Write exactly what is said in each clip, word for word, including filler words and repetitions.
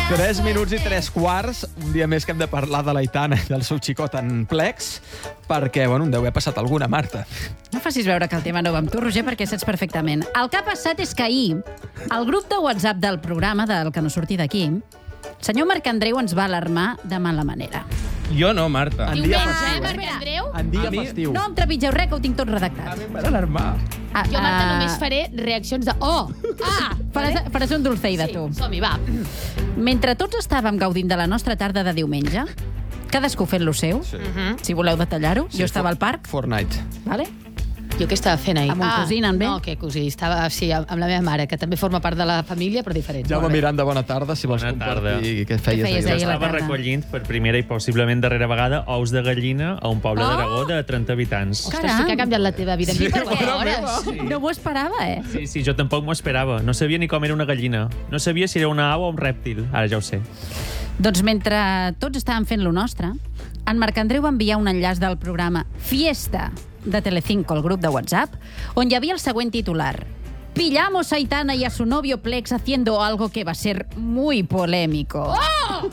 Tres minuts i tres quarts, un dia més que hem de parlar de l'Aitana i del seu xicot en plecs, perquè, bueno, em deu haver passat alguna, Marta. No facis veure que el tema no va amb tu, Roger, perquè saps perfectament. El que ha passat és que ahir, el grup de WhatsApp del programa, del que no surti d'aquí, el senyor Marc Andreu ens va alarmar de mala manera. Jo no, Marta. En dia Diumenge, festiu, eh, eh? Marc Andreu? En dia A mi- festiu. No em trepitgeu res, que ho tinc tot redactat. A mi em van alarmar. Ah, Jo, Marta, ah, només faré reaccions de... Oh! Ah! Faràs, faràs un dulceida, Sí, tu. som-hi, va. Mentre tots estàvem gaudint de la nostra tarda de diumenge, cadascú fent lo seu, Sí. si voleu detallar-ho, jo estava al parc, Fortnite. vale? Jo què estava fent ahir? Amb un cosí anant bé? No, què cosí? Estava, sí, amb la meva mare, que també forma part de la família, però diferent. Jaume Molt bé. Miranda, bona tarda, si vols Bona tarda. compartir què feies, Què feies ahir. ahir a la Estava tarda? recollint per primera i possiblement darrera vegada ous de gallina a un poble Oh! d'Aragó de trenta habitants. Ostres, sí que ha canviat la teva vida. Sí, Sí, per mare què hores? No m'ho esperava, eh? Sí, sí, jo tampoc m'ho esperava. No sabia ni com era una gallina. No sabia si era una au o un rèptil. Ara ja ho sé. Doncs mentre tots estàvem fent lo nostre, en Marc Andreu va enviar un enllaç del programa Fiesta de Telecinco al grup de WhatsApp, on hi havia el següent titular. Pillamos a Aitana y a su novio Plex haciendo algo que va a ser muy polémico. Oh!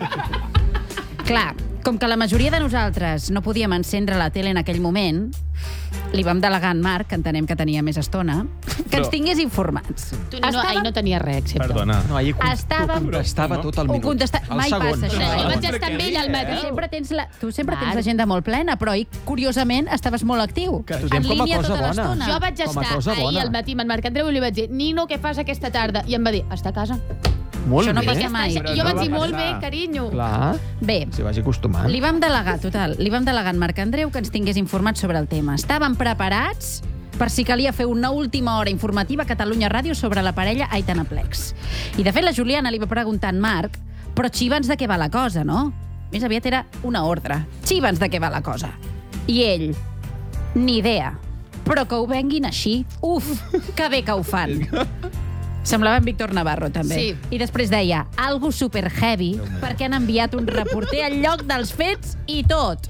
Clar, com que la majoria de nosaltres no podíem encendre la tele en aquell moment, li vam delegar a en Marc, que entenem que tenia més estona, que ens Però- tingués informats. Tu no, ahir no tenia res, excepte. Perdona. No, ahir con- Estàvem- ho contestava tot el Ho minut. contesta... El Mai segon. passa, això. Jo eh? vaig estar amb ell al matí. Tu sempre tens la- tu sempre tens Marc. l'agenda molt plena, però ahir, curiosament, estaves molt actiu. Que t'ho diem en com a línia cosa tota bona. l'estona. Jo vaig Com a estar cosa ahir bona. al matí amb en Marc Andreu i li vaig dir Nino, què fas aquesta tarda? I em va dir, està a casa. Molt Això no bé. passa mai. I Però jo no vaig dir, va molt bé, passar. carinyo. Clar, Bé, s'hi vagi acostumant. li vam delegar, total, li vam delegar a en Marc Andreu que ens tingués informats sobre el tema. Estàvem preparats per si calia fer una última hora informativa a Catalunya Ràdio sobre la parella Aitana Plex. I, de fet, la Juliana li va preguntar a en Marc, però xivans de què va la cosa, no? Més aviat era una ordre. Xivans de què va la cosa. I ell, ni idea. Però que ho venguin així, uf, que bé que ho fan. Semblava en Víctor Navarro, també. Sí. I després deia, algo super heavy, perquè han enviat un reporter al lloc dels fets i tot.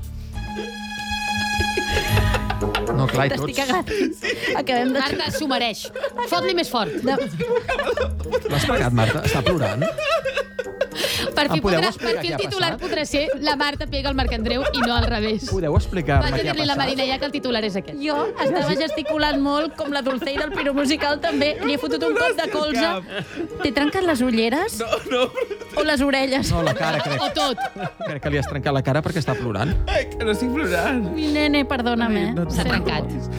No, clar, i T'estic tots. cagant. Acabem de... Marta, s'ho mereix. Fot-li més fort. No. L'has pegat, Marta? Està plorant? Per fi, Em podeu podrà, explicar per fi què el ha titular passat? podrà ser la Marta pega el Marc Andreu i no al revés. Podeu explicar-me Vaig a què ha dir-li a la passat? Marina ja que el titular és aquest. Jo estava gesticulant molt, com la Dulcei del Piro Musical, també. Li he fotut un cop de colze. T'he trencat les ulleres? No, no. O les orelles? No, la cara, crec. O tot. Crec que li has trencat la cara perquè està plorant. Ai, que no estic plorant. Mi nene, perdona'm, eh? no S'ha trencat.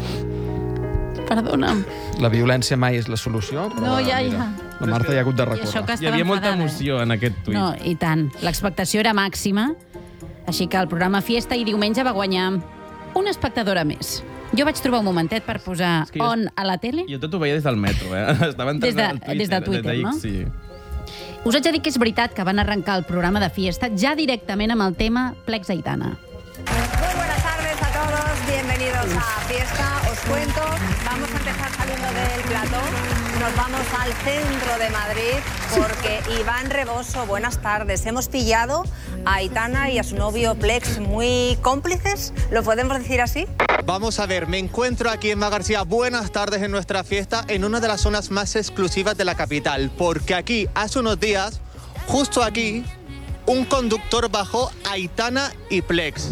Perdona'm. La violència mai és la solució, però... No, ja, mira, ja. La Marta hi ha hagut de I això que recórrer. estava Hi havia molta enfadada, eh? emoció en aquest tuit. No, i tant. L'expectació era màxima, així que el programa Fiesta i diumenge va guanyar una espectadora més. Jo vaig trobar un momentet per posar que jo- on a la tele. Jo tot ho veia des del metro, eh? Estava entrant Des de- al Twitter. des de Twitter, des de no? X, sí. Us haig de dir que és veritat que van arrencar el programa de Fiesta ja directament amb el tema Plex Aitana. Muy buenas tardes a todos, bienvenidos a Fiesta. Os cuento, vamos a empezar saliendo del plató, nos vamos al centro de Madrid porque Iván Reboso, buenas tardes. Hemos pillado a Aitana y a su novio Plex muy cómplices, ¿lo podemos decir así? Vamos a ver, me encuentro aquí en García. Buenas tardes en nuestra fiesta, en una de las zonas más exclusivas de la capital, porque aquí, hace unos días, justo aquí, un conductor bajó a Aitana y Plex.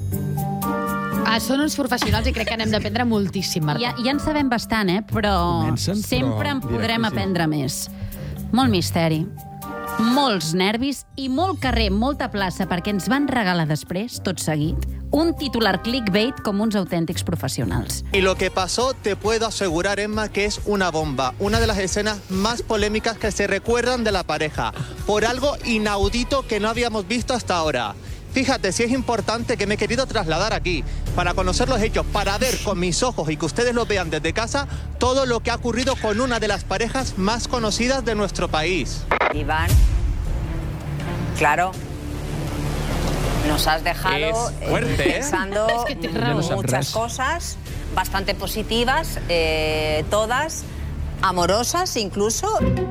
Ah, són uns professionals i crec que n'hem d'aprendre moltíssim, Marta. Ja, ja en sabem bastant, eh? Però Comencen, però sempre en podrem directe, sí. aprendre més. Molt misteri, molts nervis i molt carrer, molta plaça, perquè ens van regalar després, tot seguit, un titular clickbait com uns autèntics professionals. Y lo que pasó, te puedo asegurar, Emma, que es una bomba. Una de las escenas más polémicas que se recuerdan de la pareja, por algo inaudito que no habíamos visto hasta ahora. Fíjate, si es importante que me he querido trasladar aquí, para conocer los hechos, para ver con mis ojos y que ustedes lo vean desde casa, todo lo que ha ocurrido con una de las parejas más conocidas de nuestro país. Iván, claro, nos has dejado Es fuerte, eh, ¿eh? pensando Es que té raó. No sap muchas res. cosas, bastante positivas, eh, todas, amorosas incluso.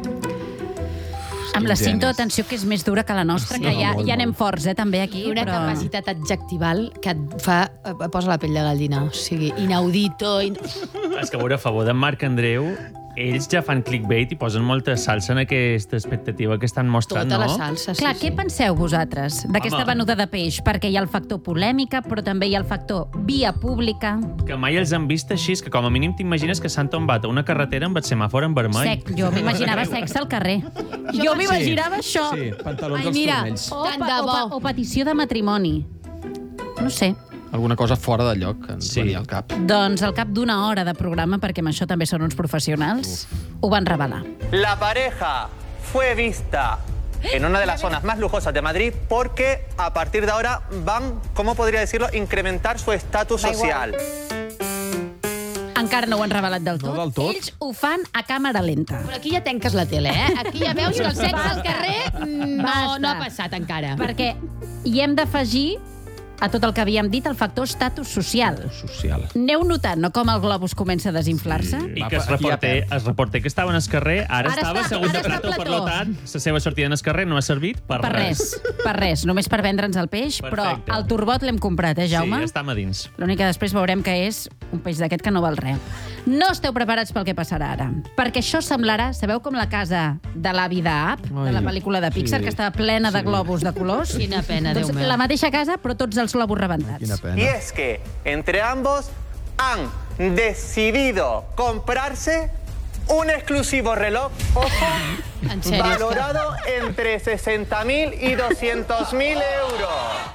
Amb la Quin cinta genis. d'atenció que és més dura que la nostra, Sí, que ja, molt, ja anem molt. forts, eh, també aquí. I una però... capacitat adjectival que et fa, et posa la pell de gallina. O sigui, inaudito... In... És que, a veure, a favor d'en Marc Andreu, ells ja fan clickbait i posen molta salsa en aquesta expectativa que estan mostrant, Tota no? la salsa, sí, Clar, sí. què penseu vosaltres d'aquesta Home. venuda de peix? Perquè hi ha el factor polèmica, però també hi ha el factor via pública. Que mai els han vist així, que com a mínim t'imagines que s'han tombat a una carretera amb el semàfor en vermell. Sec, jo m'imaginava sexe al carrer. Jo m'imaginava això. Sí, pantalons Ai, als mira. turmells. O, Tant pa, de o, bo. pa, o petició de matrimoni. No sé. Alguna cosa fora de lloc que ens Sí. venia al cap. Doncs al cap d'una hora de programa, perquè amb això també són uns professionals, ho van revelar. La pareja fue vista en una de las zonas más lujosas de Madrid porque a partir de ahora van, ¿cómo podría decirlo?, incrementar su estatus social. Encara no ho han revelat del tot. No del tot. Ells ho fan a càmera lenta. Però aquí ja tanques la tele, eh? Aquí ja veus que el sexe al carrer mm, no, Basta. no ha passat encara. Perquè hi hem d'afegir a tot el que havíem dit el factor estatus social. Social. Aneu notant, no, com el globus comença a desinflar-se? I Va, que es aquí ja reporter, perd. es reporter que estava en el carrer, ara, Ara estava està- segut ara de està plató, per plató. tant, la seva sortida en el carrer no ha servit per, Per res, per res. Només per vendre'ns el peix, Perfecte. però el turbot l'hem comprat, eh, Jaume? Sí, estem a dins. L'únic que després veurem que és un peix d'aquest que no val res. No esteu preparats pel que passarà ara, perquè això semblarà, sabeu com la casa de l'avi d'App, de la Ai, pel·lícula de Pixar, sí. que estava plena de globus de colors? Quina pena, doncs Déu meu. la mateixa casa, però tots els globus rebentats. Quina Y pena. es que entre ambos han decidido comprarse un exclusivo reloj, ojo, En sèrio, és que... valorado entre sesenta mil y doscientos mil euros.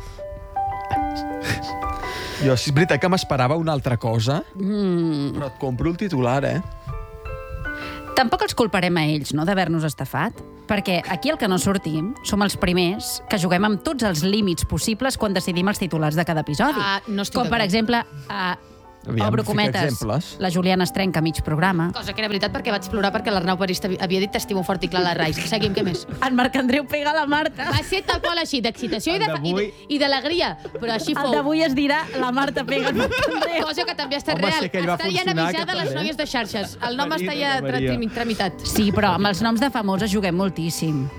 Jo, sí, és veritat que m'esperava una altra cosa, mm. però et compro el titular, eh? Tampoc els culparem a ells, no?, d'haver-nos estafat, perquè aquí el que no sortim som els primers que juguem amb tots els límits possibles quan decidim els titulars de cada episodi. Ah, no estic Com, per d'acord. exemple, uh, Aviam, obro fica cometes, exemples. la Juliana es trenca a mig programa. Cosa que era veritat perquè vaig plorar perquè l'Arnau París havia dit t'estimo fort i clar la Rais. Seguim, què més? En Marc Andreu pega la Marta. Va ser tal qual així, d'excitació i de- El i d'avui- de- i d'alegria, però així El fou. d'avui es dirà la Marta pega el Marc Andreu. Cosa que també ha estat Home, real. sí que ell va Està ja funcionar, avisada aquest les també. noies de xarxes. El nom Maria, està ja Maria. tra- tramitat. Sí, però amb els noms de famoses juguem moltíssim.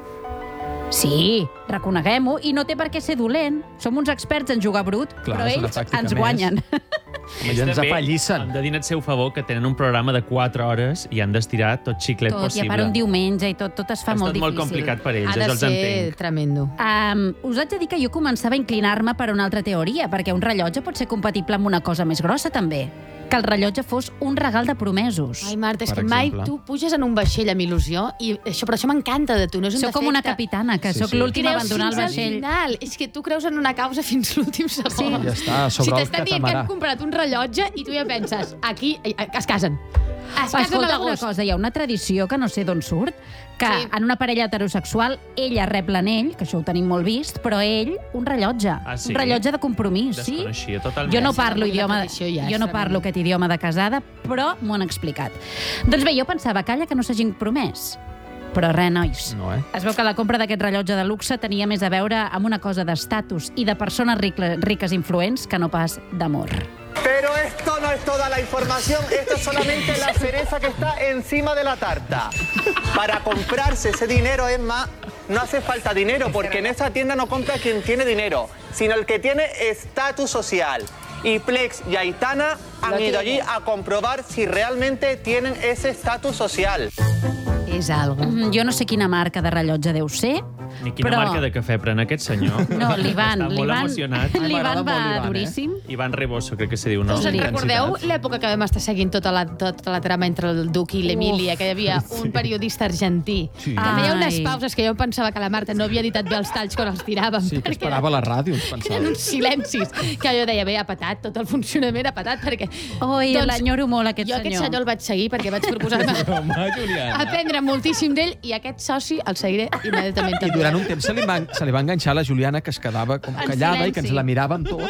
Sí, reconeguem-ho, i no té per què ser dolent. Som uns experts en jugar brut, Clar, però és una ells tàctica ens més. guanyen. Home, ja ens També apallissen. Han de dir al seu favor que tenen un programa de quatre hores i han d'estirar tot xiclet Tot, i a possible. part un diumenge i tot, tot es fa ha molt estat molt difícil. complicat per ells, Ha això de els ser entenc. tremendo. Um, us haig de dir que jo començava a inclinar-me per una altra teoria, perquè un rellotge pot ser compatible amb una cosa més grossa, també. Que el rellotge fos un regal de promesos. Ai, Marta, és Per que mai exemple. tu puges en un vaixell amb il·lusió i això, però això m'encanta de tu, no és un Sóc com una defecte. capitana, que Sí, sóc sí. l'última a Creus abandonar el fins al vaixell. final. És que tu creus en una causa fins l'últim segon. Sí. Ja està, sobre si el t'estan dient que catamarà. han comprat un rellotge i tu ja penses, aquí eh, es casen. Es casen a Escolta una l'agost. cosa, hi ha una tradició que no sé d'on surt, que Sí. en una parella heterosexual ella rep l'anell, que això ho tenim molt vist, però ell un rellotge, Ah, sí? un rellotge de compromís, sí? Desconeixia totalment. Jo no Sí, parlo avui la idioma, tradició ja jo és no tremenda. parlo aquest idioma de casada, però m'ho han explicat. Doncs bé, jo pensava, calla que no s'hagin promès. Però res, nois. No, eh? Es veu que la compra d'aquest rellotge de luxe tenia més a veure amb una cosa d'estatus i de persones ricle- riques influents que no pas d'amor. Pero esto no es toda la información, esto es solamente la cereza que está encima de la tarta. Para comprarse ese dinero, Emma, no hace falta dinero, porque en esa tienda no compra quien tiene dinero, sino el que tiene estatus social. Y Plex y Aitana han ido allí a comprobar si realmente tienen ese estatus social. És algo. Mm, Jo no sé quina marca de rellotge deu ser, Ni quina però... marca de cafè pren aquest senyor. No, l'Ivan. Està molt l'Ivan- emocionat. Ai, L'Ivan m'agrada molt va l'Ivan, eh? duríssim. Ivan Reboso, crec que se diu, no? Us en Intensitat. recordeu l'època que vam estar seguint tota la, tota la trama entre el Duc i l'Emília, que hi havia un periodista argentí Sí. que feia unes Ai. pauses que jo em pensava que la Marta no havia editat bé els talls quan els tiràvem. Sí, que perquè esperava a la ràdio, ens eren pensava. uns silencis que jo deia, bé, ha patat, tot el funcionament ha patat, perquè... Oi, l'enyoro molt, aquest jo senyor. aquest senyor el vaig seguir perquè vaig proposar-me Home, Juliana. aprendre moltíssim d'ell i aquest soci el seguiré immediatament I també. durant un temps se li, va, se li va enganxar a la Juliana, que es quedava com En callada i que silenci. ens la miràvem tot.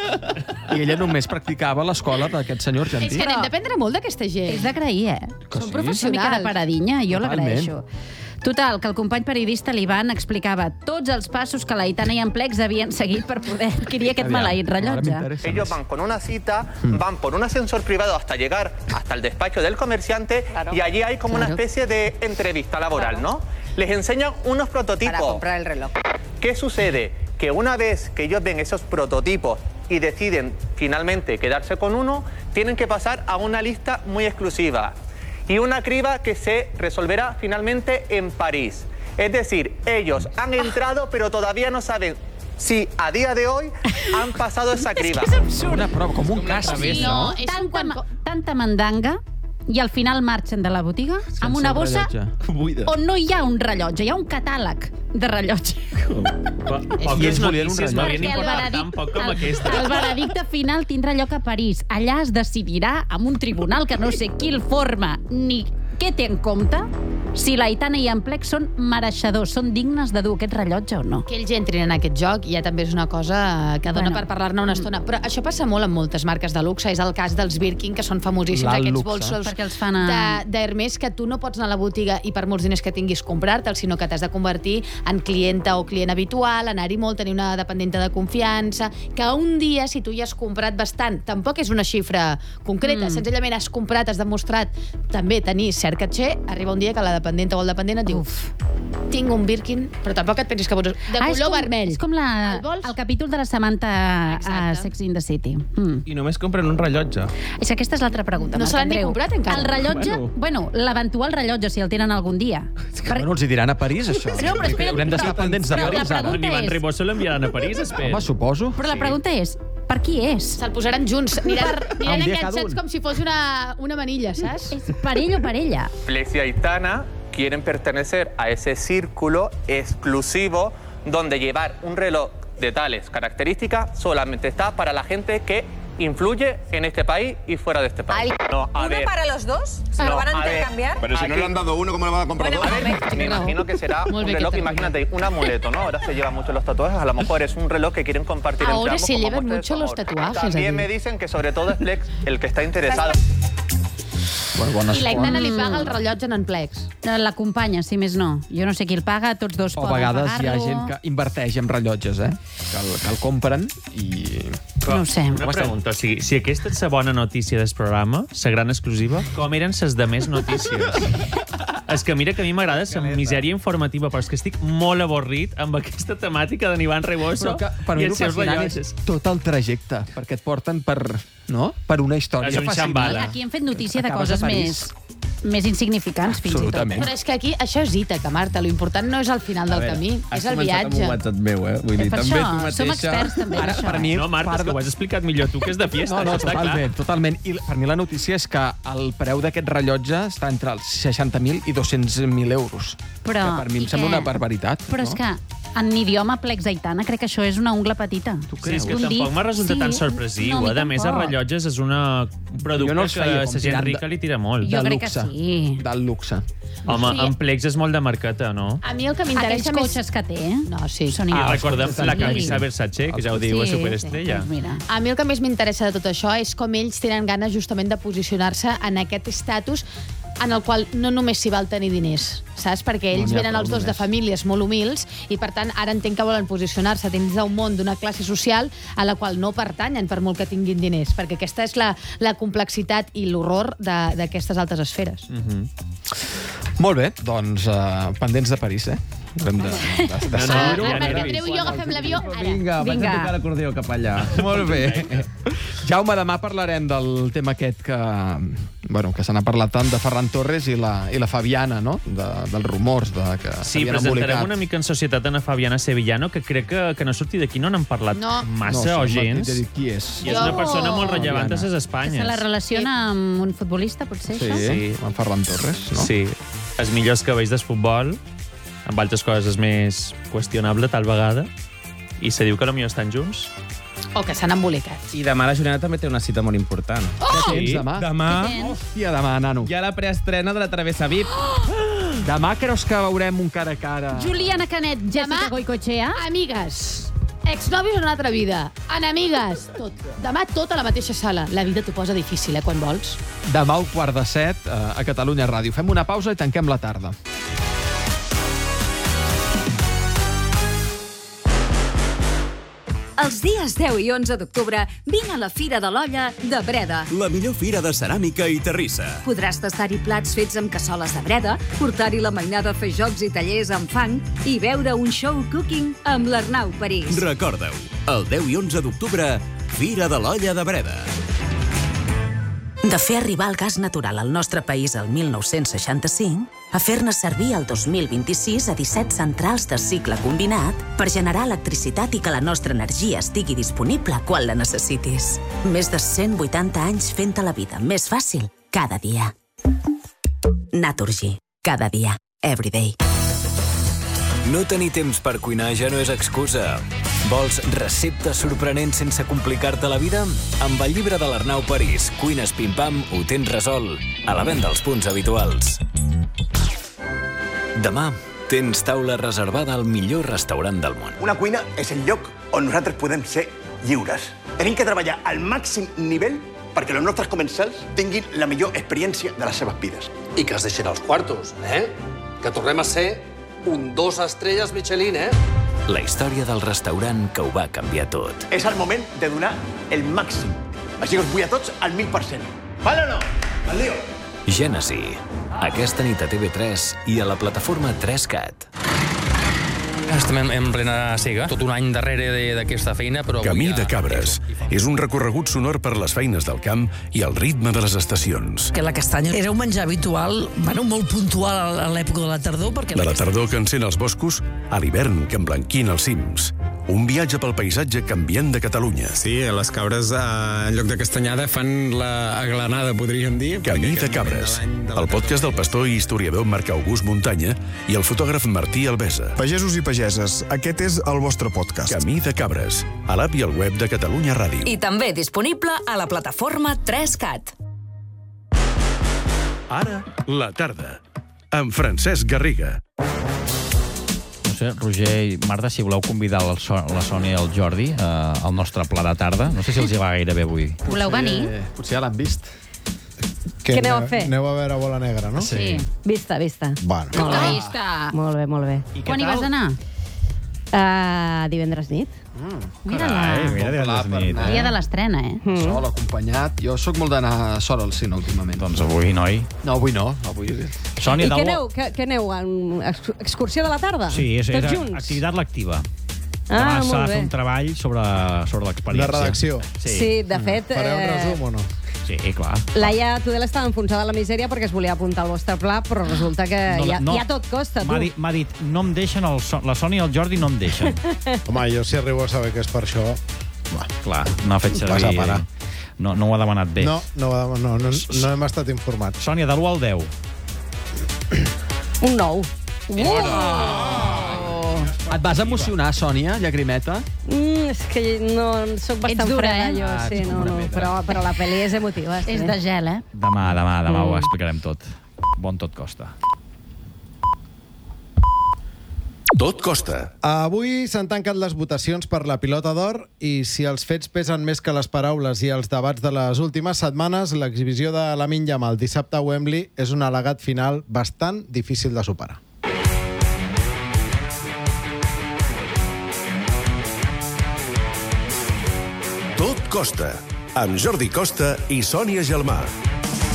I ella només practicava a l'escola d'aquest senyor És argentí. que n'hem d'aprendre molt d'aquesta gent. És d'agrair, eh? Que Són sí? professionals. Una mica de paradinya, jo Totalment. l'agraeixo. Total, que el company periodista l'Ivan explicava tots els passos que l'Aitana i en Plex havien seguit per poder adquirir aquest Aviam, maleït ara rellotge. m'interessa Ellos més. van con una cita, van por un ascensor privado hasta llegar hasta el despacho del comerciante y allí hay como una Claro. especie de entrevista laboral, ¿no? Les enseñan unos prototipos. Para comprar el reloj. ¿Qué sucede? Que una vez que ellos ven esos prototipos y deciden finalmente quedarse con uno, tienen que pasar a una lista muy exclusiva. y una criba que se resolverá finalmente en París. Es decir, ellos han entrado, pero todavía no saben si a día de hoy han pasado esa criba. Una prova, com un cas. Sí, no, és un Tanta, quan... ma- tanta mandanga i al final marxen de la botiga amb una bossa Buida. on no hi ha un rellotge, hi ha un catàleg de rellotge. I ells volien un notícies rellotge. m'havien Perquè el importat veredic- tan poc com el- aquesta. El veredicte final tindrà lloc a París. Allà es decidirà amb un tribunal que no sé qui el forma ni què té en compte si l'Aitana i en Plex són mereixedors, són dignes de dur aquest rellotge o no. Que ells entrin en aquest joc ja també és una cosa que dona Bueno. per parlar-ne una estona. Però això passa molt amb moltes marques de luxe. És el cas dels Birkin, que són famosíssims, L'alt aquests luxe. bolsos Perquè els fan a- de- d'Hermès, que tu no pots anar a la botiga i per molts diners que tinguis comprar-te'ls, sinó que t'has de convertir en clienta o client habitual, anar-hi molt, tenir una dependenta de confiança, que un dia, si tu ja has comprat bastant, tampoc és una xifra concreta, Mm. senzillament has comprat, has demostrat també tenir cert caché, arriba un dia que la dependenta o el dependent et diu Uf. tinc un Birkin, però tampoc et pensis que pots... De Ah, color és com, vermell. És com la, El vols? el capítol de la Samantha a Exacte. Sex in the City. Mm. I només compren un rellotge. És que aquesta és l'altra pregunta, No Marc se l'han ni Andreu. comprat encara. El rellotge, Bueno. bueno, l'eventual rellotge, si el tenen algun dia. Per... Bueno, els hi diran a París, això. No, però espera, Haurem d'estar però- pendents de però la París, ara. pregunta L'Ivan és- Ribó l'enviaran a París, espera. Home, suposo. Però la pregunta és, per qui és? Se'l posaran junts. Aniran, aniran Un dia cada enganxats un. com si fos una, una manilla, saps? És per ell o per ella? Plex y Aitana quieren pertenecer a ese círculo exclusivo donde llevar un reloj de tales características solamente está para la gente que influye en este país y fuera de este país. No, a ¿Uno ver, para los dos? ¿Se No, lo van a a ver. intercambiar? Pero si no Aquí- le han dado uno, ¿cómo le van a comprar Bueno, dos? a ver, me imagino que será Muy un bien, reloj, que te imagínate, un amuleto, ¿no? Ahora se llevan mucho los tatuajes, a lo mejor es un reloj que quieren compartir entre Ahora ambos se como llevan muestra de mucho su los amor. tatuajes También aquí. me dicen que sobre todo es Plex el que está interesado. Bueno, bones I l'Aitana fonts. li paga el rellotge en en Plex. L'acompanya, si més no. Jo no sé qui el paga, tots dos O a poden vegades hi ha pagar-lo. gent que inverteix en rellotges, eh? Que el, que el compren i... No ho sé. Una pregunta, o sigui, si aquesta és la bona notícia del programa, la gran exclusiva, com eren les de més notícies? És que mira que a mi m'agrada la misèria informativa, però és que estic molt avorrit amb aquesta temàtica d'en Ivan Reboso Però que per i mi el els seus fascinant és rellotges. tot el trajecte, perquè et porten per, no? per una història És un fascinant. xambala. Aquí hem fet notícia de Acabes coses a París. més, més insignificants, fins Absolutament. Però és que aquí això és Ítaca, Marta. Lo important no és el final del camí, has és el començat amb viatge. un WhatsApp meu, eh? Vull i dir, tot. Per també tu això, mateixa... som experts també en Ara, això. per mi, No, Marta, és part que ho has explicat millor tu que és de fiesta. No, no, això està clar. totalment, totalment. I per mi la notícia és que el preu d'aquest rellotge està entre els seixanta mil i dos-cents mil euros. Però- que per mi i em sembla què? una barbaritat. Però no? és que en idioma Plex Aitana crec que això és una ungla petita. Tu Sí, és que Un tampoc dit, m'ha resultat sí. tan sorpresiu. No, a mi a més, els tampoc. rellotges és una, un producte Jo no els que feia la com gent tirant de- rica li tira molt. Jo de crec que luxe. sí. Del luxe. Home, Sí. en Plex és molt de marqueta, no? A mi el que Aquells m'interessa més... cotxes que té, No, sí. són I iguals. recordem cotxes la de camisa Louis. Versace, que ja ho diu a Superestrella. Doncs mira. A mi el que més m'interessa de tot això és com ells tenen ganes justament de posicionar-se en aquest estatus en el qual no només s'hi val tenir diners, saps? Perquè ells n'hi ha venen prou els dos de només. famílies molt humils i, per tant, ara entenc que volen posicionar-se dins d'un món, d'una classe social a la qual no pertanyen per molt que tinguin diners, perquè aquesta és la, la complexitat i l'horror de- d'aquestes altres esferes. Mm. Molt bé, doncs uh, pendents de París, eh? Haurem de, de, de No, no, seguir-ho. ja Marc n'he Andreu i jo agafem l'avió ara. Vinga, vaig Vinga. a tocar l'acordió cap allà. Molt bé. Jaume, demà parlarem del tema aquest que, bueno, que se n'ha parlat tant de Ferran Torres i la, i la Fabiana, no? De, dels rumors de que Sí, s'havien presentarem embolicat. una mica en societat a Fabiana Sevillano, que crec que, que no surti d'aquí, no n'han parlat No. massa no, o sí, gens. m'ha dit dir qui és. I és Jo- una persona molt rellevant a les Que se la Espanyes. relaciona amb un futbolista, potser, Sí, això? Sí. amb Ferran Torres, no? Sí, els millors cabells del futbol, amb altres coses més qüestionable tal vegada, i se diu que potser estan junts. O que s'han embolicat. I demà la Juliana també té una cita molt important. Què tens demà? Demà Què tens? Hòstia, demà, nano. hi ha la preestrena de la Travessa V I P. Demà creus que veurem un cara a cara? Juliana Canet, Jessica Goicoechea. Amigues, exnòvios en una altra vida, enemigues, tot. Demà tot a la mateixa sala. La vida t'ho posa difícil, eh, quan vols. Demà al quart de set eh, a Catalunya Ràdio. Fem una pausa i tanquem la tarda. Els dies deu i onze d'octubre vine a la Fira de l'Olla de Breda. La millor fira de ceràmica i terrissa. Podràs tastar-hi plats fets amb cassoles de Breda, portar-hi la mainada a fer jocs i tallers amb fang i veure un show cooking amb l'Arnau París. Recorda-ho, el deu i onze d'octubre, Fira de l'Olla de Breda. De fer arribar el gas natural al nostre país el mil nou-cents seixanta-cinc a fer-ne servir el dos mil vint-i-sis a disset centrals de cicle combinat per generar electricitat i que la nostra energia estigui disponible quan la necessitis. Més de cent vuitanta anys fent-te la vida més fàcil cada dia. Naturgy. Cada dia. Everyday. No tenir temps per cuinar ja no és excusa. Vols receptes sorprenents sense complicar-te la vida? Amb el llibre de l'Arnau París, Cuines Pim Pam, ho tens resolt. A la venda als punts habituals. Demà tens taula reservada al millor restaurant del món. Una cuina és el lloc on nosaltres podem ser lliures. Tenim que treballar al màxim nivell perquè els nostres comensals tinguin la millor experiència de les seves vides. I que es deixin els quartos, eh? Que tornem a ser un dos estrelles Michelin, eh? La història del restaurant que ho va canviar tot. És el moment de donar el màxim. Així que us vull a tots al mil per cent. Vale o no? Al lío. Gènesi. Aquesta nit a T V tres i a la plataforma tres cat. Estem en plena cega, tot un any darrere d'aquesta feina, però... Camí de Cabres. És un recorregut sonor per les feines del camp i el ritme de les estacions. Que la castanya era un menjar habitual, bueno, molt puntual a l'època de la tardor, perquè... De la tardor que encén els boscos a l'hivern que emblanquina els cims. Un viatge pel paisatge canviant de Catalunya. Sí, les cabres, en lloc de castanyada, fan la aglanada, podríem dir. Camí de Cabres. El podcast del pastor i historiador Marc August Muntanya i el fotògraf Martí Albesa. Pagesos i pageses, aquest és el vostre podcast. Camí de Cabres, a l'app i al web de Catalunya Ràdio. I també disponible a la plataforma tres cat. Ara, la tarda, amb Francesc Garriga. No sé, Roger i Marta, si voleu convidar la, so la Sònia i el Jordi eh, al nostre pla de tarda. No sé si els hi va gaire bé avui. Voleu venir? Potser ja l'han vist. Què aneu a fer? Aneu a veure Bola Negra, no? Sí. Vista, vista. Bueno. Molt bé. Vista. Molt bé, molt bé. Quan hi vas anar? Uh, divendres nit. Mm, Mira-la. Mira, divendres nit. El dia de l'estrena, eh? Mm. Sol, acompanyat. Jo sóc molt d'anar sol al cine últimament. Doncs avui, noi. No, avui no. Avui... Sònia, I què aneu? Què, què aneu? Excursió de la tarda? Sí, és, Tots era junts? activitat lectiva. Ah, Demà molt s'ha de bé. fer un treball sobre, sobre l'experiència. De redacció. Sí, sí de fet... Fareu un resum o no? Sí, clar. Laia Tudela estava enfonsada a la misèria perquè es volia apuntar al vostre pla, però resulta que no, ja, no, ja tot costa, tu. M'ha dit, dit, no em deixen, el so la Sònia i el Jordi no em deixen. Home, jo si arribo a saber que és per això... Va, clar, no ha fet servir... No, no ho ha demanat bé. No, no, no, no, no hem estat informats. Sònia, de l'u al deu. Un nou. Oh! Et vas emocionar, Sònia, llagrimeta? Mm, és que no, soc bastant Ets dura, freda, eh? jo. Ah, Sí, no, no, però, però la pel·li és emotiva. Sí. És de gel, eh? Demà, demà, demà Mm. ho explicarem tot. Bon tot costa. Tot costa. Avui s'han tancat les votacions per la Pilota d'Or i si els fets pesen més que les paraules i els debats de les últimes setmanes, l'exhibició de Lamine Yamal dissabte a Wembley és un al·legat final bastant difícil de superar. Tot costa, amb Jordi Costa i Sònia Gelmà.